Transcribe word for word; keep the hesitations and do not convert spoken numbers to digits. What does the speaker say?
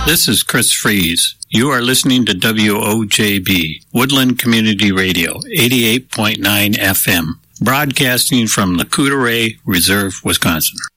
This is Chris Fries. You are listening to W O J B, Woodland Community Radio, eighty-eight point nine F M, broadcasting from the Coudray Reserve, Wisconsin.